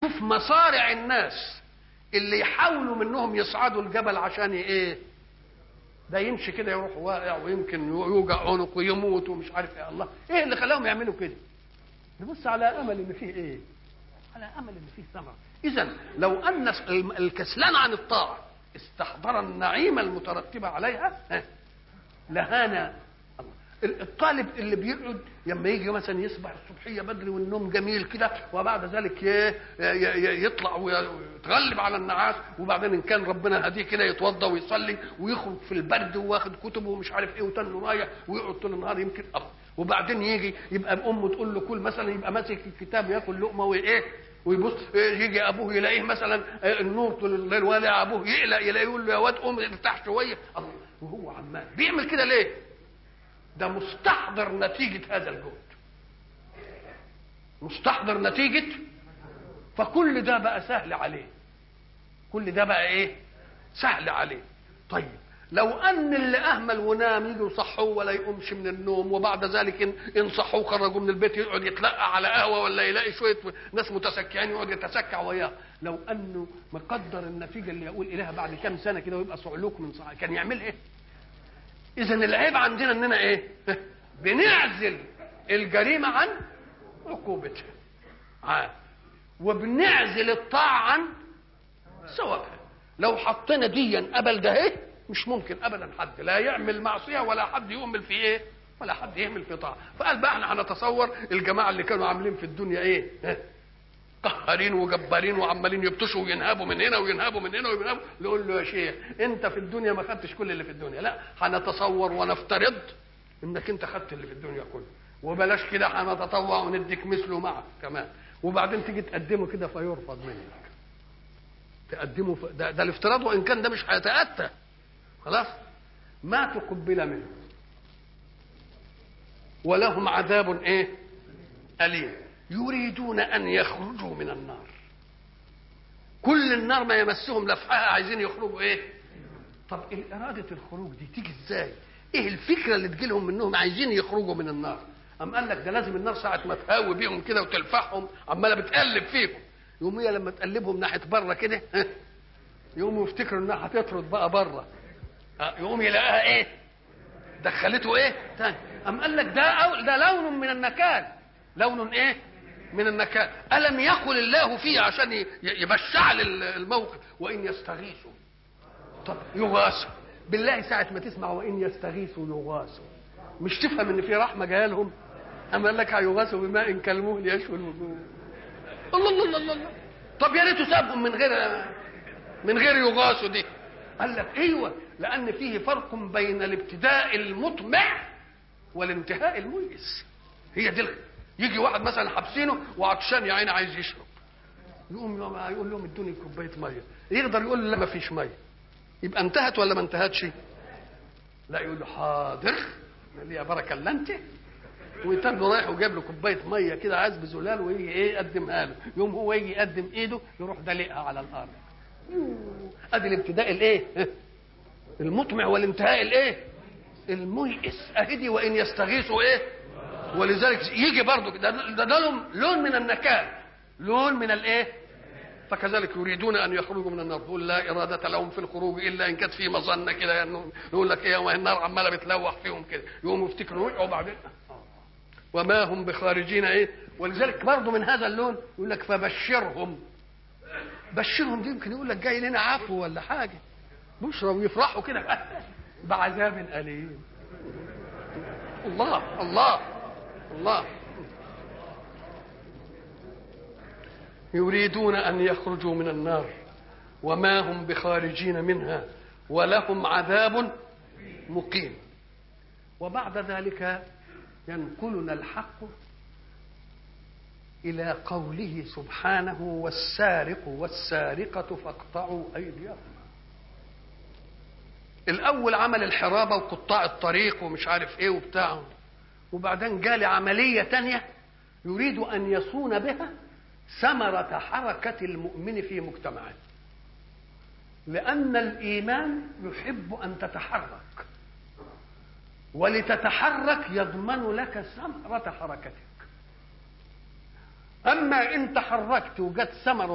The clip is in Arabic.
شوف مصارع الناس اللي يحاولوا منهم يصعدوا الجبل عشان ايه؟ ده يمشي كده يروح واقع ويمكن يوجع عنق ويموت ومش عارف ايه. الله ايه اللي خلاهم يعملوا كده؟ نبص على امل ان فيه ايه؟ على امل ان فيه ثمره. اذا لو ان الكسلان عن الطاعه استحضر النعيم المترتب عليها لهانا. الطالب اللي بيقعد لما يجي مثلا يصبح الصبحيه بدري والنوم جميل كده وبعد ذلك يطلع ويتغلب على النعاس وبعدين ان كان ربنا هديه كده يتوضى ويصلي ويخرج في البرد واخد كتبه ومش عارف ايه وتنه رايح ويقعد طول النهار يمكن وبعدين يجي يبقى امه تقول له كل مثلا يبقى ماسك الكتاب ياكل لقمه وايه ويبص يجي ابوه يلاقيه مثلا النور طول الليل والع ابوه يقلق يلاقيه يقول له يا واد قوم ارتاح شويه الله وهو عمال بيعمل كده ليه؟ ده مستحضر نتيجة هذا الجهد، مستحضر نتيجة. فكل ده بقى سهل عليه، كل ده بقى ايه؟ سهل عليه. طيب لو ان اللي اهمل ونام يجوا يصحوه ولا يقومش من النوم وبعد ذلك ان صحوه خرجوا من البيت يقعد يتلقى على قهوه ولا يلاقي شويه ناس متسكعين يقعد يتسكع وياه، لو انه مقدر النتيجه اللي يقول اليها بعد كام سنه كده ويبقى صعلوك من صعلوك كان يعمل ايه؟ اذا العيب عندنا اننا ايه؟ بنعزل الجريمه عن عقوبتها وبنعزل الطاعه عن ثوابها. لو حطينا ديا قبل ده ايه مش ممكن ابدا حد لا يعمل معصيه ولا حد يؤمن في ايه ولا حد يعمل في طاعه. فقال بقى احنا هنتصور الجماعه اللي كانوا عاملين في الدنيا ايه؟ قهارين وجبارين وعمالين يبطشوا وينهبوا من هنا وينهبوا من هنا وينهبوا. نقول له يا شيخ انت في الدنيا ما خدتش كل اللي في الدنيا، لا هنتصور ونفترض انك انت خدت اللي في الدنيا كله وبلاش كده هنتطوع ونديك مثله معك كمان وبعدين تيجي تقدمه كده فيرفض منك. تقدمه ده الافتراض وان كان ده مش هيتأتى خلاص. ما تقبل منه ولهم عذاب ايه؟ أليم. يريدون ان يخرجوا من النار. كل النار ما يمسهم لفحها عايزين يخرجوا ايه؟ طب إرادة الخروج دي تيجي ازاي؟ ايه الفكرة اللي تجي لهم منهم عايزين يخرجوا من النار؟ أم قال لك ده لازم النار ساعة ما تهاوي بيهم كده وتلفحهم عمالة بتقلب فيهم يوم هي لما تقلبهم ناحية بره كده يقوموا يفتكروا انها هتطرد بقى بره يقوم يلاقيها ايه؟ دخلته ايه؟ تاني. أم قال لك ده لون من النكال. لون ايه؟ من النكال. ألم يقل الله فيه عشان يبشعل الموقف وإن يستغيثوا طب يغاثوا. بالله ساعة ما تسمع وإن يستغيثوا يغاثوا مش تفهم إن في رحمة جاية لهم؟ أما قال لك هيغاثوا بماء كالمهل يشوي الوجوه. الله الله الله الله. طب يا ريته سابهم من غير يغاثوا دي. قال لك ايوه لأن فيه فرق بين الابتداء المطمع والانتهاء الميئس. هي دي يجي واحد مثلا حابسينه وعطشان يا عيني عايز يشرب يقوم يقول لهم ادوني كوبايه ميه. يقدر يقول لا ما فيش ميه يبقى انتهت ولا ما انتهتش؟ لا يقول له حاضر يا بركه الله انت ويتم رايح وجاب له كوبايه ميه كده عايز بزلال ويجي ايه يقدمها له. يوم هو يجي يقدم ايده يروح دلقها على الارض. ادي الابتداء الايه؟ المطمع والانتهاء الايه؟ الميئس. اهدي وان يستغيثوا ايه؟ ولذلك يجي برضه ده لون من النكال لون من الايه؟ فكذلك يريدون ان يخرجوا من النار. قل لا اراده لهم في الخروج الا ان كانت في مظنه كده يعني يقول لك ايه النار عماله بتلوح فيهم كده يقوموا يفتكروا ويقعوا بعدين وما هم بخارجين ايه. ولذلك برضه من هذا اللون يقول لك فبشرهم. بشرهم دي يمكن يقول لك جاي لنا عفو ولا حاجه بشرى ويفرحوا كده بعذاب اليم. الله الله الله. يريدون أن يخرجوا من النار وما هم بخارجين منها ولهم عذاب مقيم. وبعد ذلك ينقلنا الحق إلى قوله سبحانه والسارق والسارقة فاقطعوا أيديهما. الأول عمل الحرابة وقطاع الطريق ومش عارف إيه وبتاعه وبعدين جالي عملية تانية يريد أن يصون بها ثمرة حركة المؤمن في مجتمعه. لأن الإيمان يحب أن تتحرك ولتتحرك يضمن لك ثمرة حركتك. أما إن تحركت وجت ثمرة